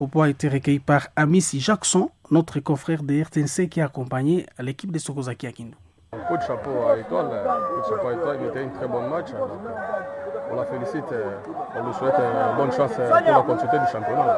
propos a été recueilli par Amici Jackson, notre confrère de RTNC qui a accompagné l'équipe de Sokozaki à Kindu. Coup de chapeau à Étoile, il était une très bonne match. Donc, on la félicite, on lui souhaite bonne chance pour la continuité du championnat.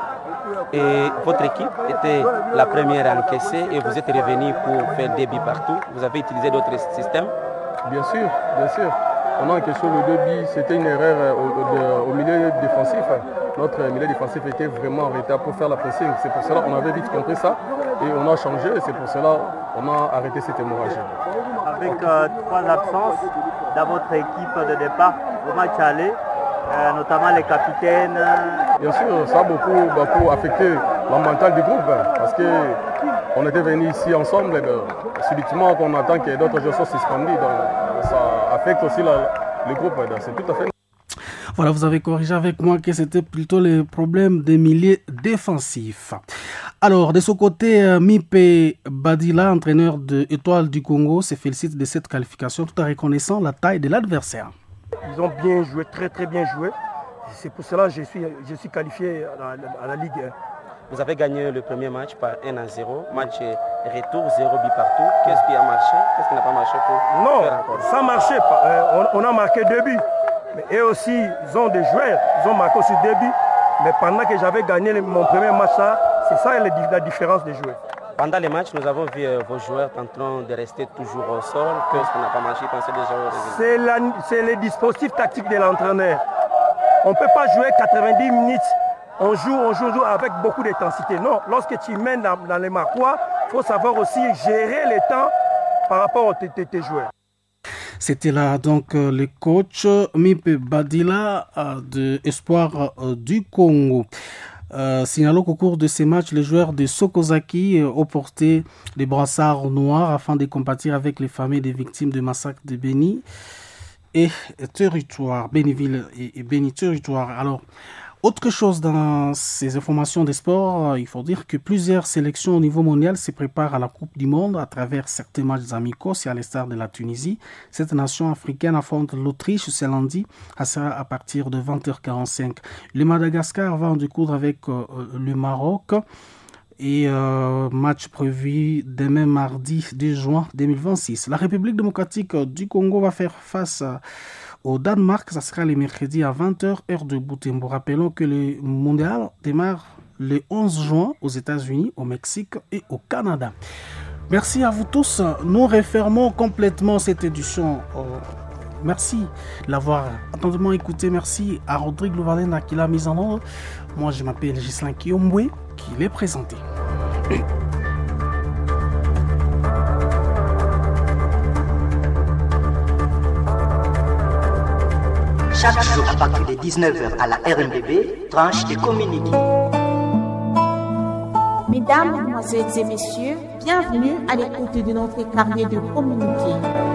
Et votre équipe était la première à encaisser et vous êtes revenu pour faire des buts partout. Vous avez utilisé d'autres systèmes? Bien sûr, bien sûr. On a encaissé le 2 buts, c'était une erreur au milieu défensif. Notre milieu défensif était vraiment en retard pour faire la pressing. C'est pour cela qu'on avait vite compris ça et on a changé. C'est pour cela qu'on a arrêté cette hémorragie. Avec 3 absences dans votre équipe de départ au match aller, notamment les capitaines. Bien sûr, ça a beaucoup affecté la mentale du groupe parce qu'on était venus ici ensemble et subitement qu'on attend que d'autres joueurs soient suspendus. Donc ça affecte aussi le groupe. C'est tout à fait. Voilà, vous avez corrigé avec moi que c'était plutôt les problèmes des milieux défensifs. Alors, de ce côté, Mipe Badila, entraîneur de Étoile du Congo, se félicite de cette qualification tout en reconnaissant la taille de l'adversaire. Ils ont bien joué, très très bien joué. C'est pour cela que je suis qualifié à la Ligue 1. Vous avez gagné le premier match par 1-0. Match retour, 0 but partout. Qu'est-ce qui a marché? Qu'est-ce qui n'a pas marché pour faire encore? Ça ne marchait pas. On a marqué 2 buts. Mais eux aussi, ils ont des joueurs. Ils ont marqué aussi 2 buts. Mais pendant que j'avais gagné mon premier match, c'est ça la différence des joueurs. Pendant les matchs, nous avons vu vos joueurs en train de rester toujours au sol. Qu'est-ce qui n'a pas marché? Pensez déjà au résultat. C'est le dispositif tactique de l'entraîneur. On ne peut pas jouer 90 minutes. On joue avec beaucoup d'intensité. Non, lorsque tu mènes dans les marquois, il faut savoir aussi gérer le temps par rapport à tes joueurs. C'était là donc le coach Mipe Badila de Espoir du Congo. Signalons qu'au cours de ces matchs, les joueurs de Sokozaki ont porté des brassards noirs afin de compatir avec les familles des victimes du massacre de Béni et Territoire, Béniville et Béni Territoire. Alors, autre chose dans ces informations des sports, il faut dire que plusieurs sélections au niveau mondial se préparent à la Coupe du Monde à travers certains matchs amicaux, c'est à l'instar de la Tunisie. Cette nation africaine affronte l'Autriche ce lundi, à partir de 20h45. Le Madagascar va en découdre avec le Maroc et match prévu demain mardi 2 juin 2026. La République démocratique du Congo va faire face au Danemark, ça sera le mercredi à 20h, heure de Butembo. Rappelons que le mondial démarre le 11 juin aux États-Unis, au Mexique et au Canada. Merci à vous tous. Nous refermons complètement cette édition. Merci de l'avoir attentivement écouté. Merci à Rodrigue Louvalena qui l'a mise en ordre. Moi, je m'appelle Ghislain Kiomboué qui l'ai présenté. Chaque jour à partir de 19h à la RNBB, tranche des communiqués. Mesdames, Mesdemoiselles et Messieurs, bienvenue à l'écoute de notre carnet de communiqués.